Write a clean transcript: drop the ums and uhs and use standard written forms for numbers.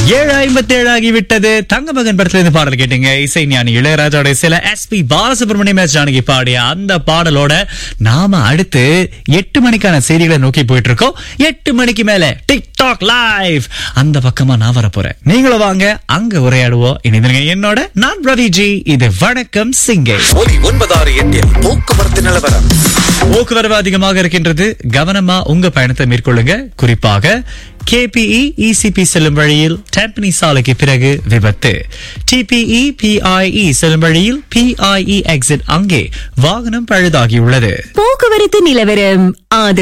7:57 ஆகிவிட்டது. தங்கமகன் படத்துல இருந்து பாடல் கேட்டீங்க. இசை ஞானி இளையராஜோட சில எஸ்பி பாலசுப்ரமணியம் ஜானகி பாடிய அந்த பாடலோட நாம அடுத்து 8 மணிக்கான செய்திகளை நோக்கி போயிட்டு இருக்கோம். 8 மணிக்கு மேல டிக்டாக் லைவ் அந்த பக்கமா நான் வர போறேன். நீங்களும் வாங்க, அங்க உரையாடுவோம். இணைந்திருங்க என்னோட. நான் ரவிஜி. இது வணக்கம் சிங்கை. 968 போக்குவரத்து நிலவரம். போக்குவரவு அதிகமாக இருக்கின்றது. கவனமா உங்க பயணத்தை மேற்கொள்ளுங்க. குறிப்பாக KPE ECP செல்லும் வழியில் டெம்பனி சாலைக்கு பிறகு விபத்து. TPE PIE செல்லும் வழியில் PIE எக்ஸிட் அங்கே வாகனம் பழுதாகியுள்ளது. போக்குவரத்து நிலவரம்.